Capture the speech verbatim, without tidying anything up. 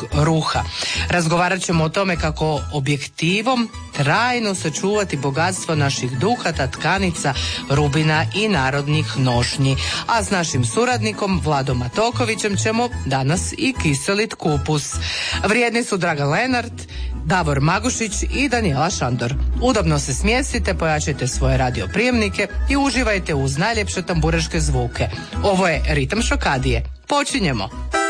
očnog ruha. Razgovarat ćemo o tome kako objektivom trajno sačuvati bogatstvo naših duhata, tkanica, rubina i narodnih nošnji. A s našim suradnikom Vladom Matokovićem ćemo danas i kiselit kupus. Vrijedni su Dragan Lenart, Davor Magušić i Danijela Šandor. Udobno se smjestite, pojačajte svoje radioprijemnike i uživajte uz najljepše tamburaške zvuke. Ovo je Ritam Šokadije. Počinjemo!